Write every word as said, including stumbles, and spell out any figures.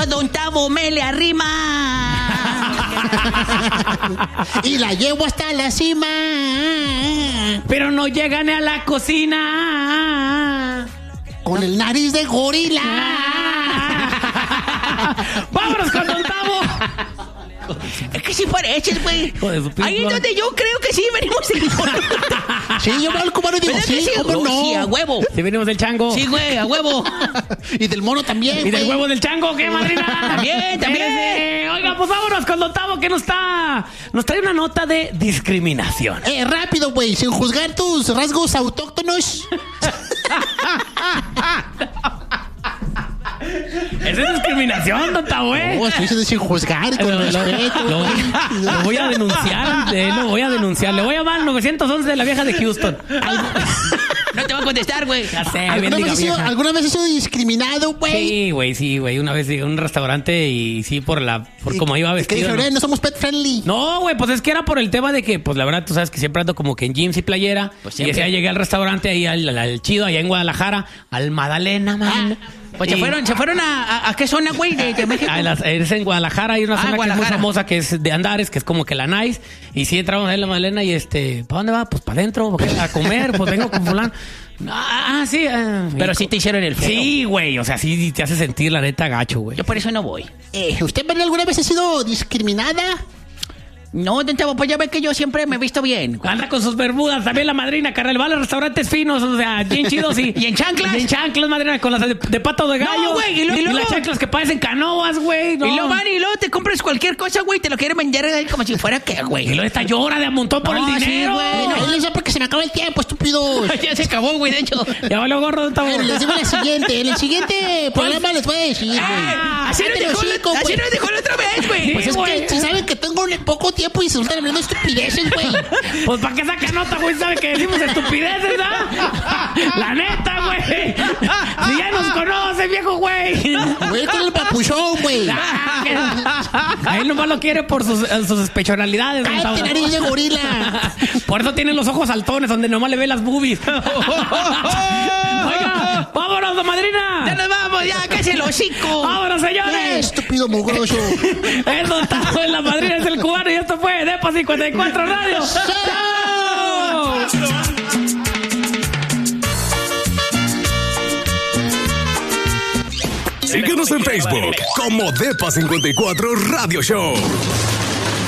Don Tavo me le arrima. Y la llevo hasta la cima. Pero no llega ni a la cocina. Con el nariz de gorila. ¡Vámonos con Don Tavo! Es que sí pareces, güey. Ahí es donde yo creo que sí venimos del mono. Sí, yo me como no digo, sí, sí, ¿cómo no? Sí, a huevo. Sí, venimos del chango. Sí, güey, a huevo. Y del mono también, Y del güey. huevo del chango, ¿qué, madrina? También, también. Espérese. Oiga, pues vámonos con Don Tavo, que nos está... Nos trae una nota de discriminación. Eh, rápido, güey, sin juzgar tus rasgos autóctonos. ¿Esa es discriminación, Don Tavo, eh? No, estoy diciendo sin juzgar, con Lo, lo- respeto. lo- lo voy a denunciar, eh, lo voy a denunciar. Le voy a llamar al nueve once de la vieja de Houston. No te va a contestar, güey. Ya sé, ¿Alguna bendiga vez, has sido, vieja. ¿Alguna vez has sido discriminado, güey? Sí, güey, sí, güey. Una vez llegué a un restaurante y sí, por la... Por cómo iba Que vestido. dije, ¿no? no somos pet friendly. No, güey, pues es que era por el tema de que, pues la verdad, tú sabes que siempre ando como que en jeans y playera. Pues y siempre. ese día llegué al restaurante ahí, al, al- al chido, allá en Guadalajara, al Madalena, man. Pues Y- se fueron, se fueron a, a, a qué zona, güey, de, de México. Ah, en las- es en Guadalajara, hay una Ah, zona que es muy Guadalajara. famosa, que es de Andares, que es como que la Nice. Y sí entramos ahí en la Madalena y este, ¿para dónde va? Pues para adentro, ¿por qué? A comer, pues vengo con fulano. Ah, ah, sí. ah, Pero y- sí te hicieron el feo. Sí, güey, o sea, sí te hace sentir la neta gacho, güey. Yo por eso no voy. Eh, ¿Usted, María, alguna vez ha sido discriminada? No, Don Tavo, pues ya ve que yo siempre me he visto bien. Anda con sus bermudas, también la madrina, carnal, va a los restaurantes finos, o sea, bien chidos y... ¿Y en chanclas? Y en chanclas, madrina, con las de, de pato de gallo. No, güey, y lo- y luego- las chanclas que parecen canoas, güey. No. Y luego van y luego te compras cualquier cosa, güey, te lo quieren vender ahí como si fuera que, Y güey. luego esta llora de a montón por No, el sí, dinero. güey, No, les digo porque se me acaba el tiempo, estúpidos. Ya se acabó, güey, de hecho. Ya valió gorro, Don Tavo. Bueno, les digo la siguiente. En el siguiente programa les voy a decir, güey. Ah, así nos Cállate dejó, el la- hocico, así güey. nos dejó la otra vez, güey. Pues es güey. que si saben que tengo poco tiempo y se están hablando de estupideces, güey. Pues para qué saca nota, güey, sabe que decimos estupideces, ¿ah? La neta, güey. Si ya nos conoce, viejo, güey. Güey, con el papuchón, güey. A él nomás lo quiere por sus, sus especialidades. Don Cállate, Tavo. nariz de gorila. Por eso tiene los ojos saltones, donde nomás le ve las boobies. Oiga, vámonos, don madrina. Ya nos vamos, ya, casi el hocico. Vámonos, Eh, señores. estúpido mugroso. El Don Tavo en la madrina es el cubano y esto fue Depa cincuenta y cuatro Radio. ¡Chao! Síguenos en Facebook como Depa cincuenta y cuatro Radio Show.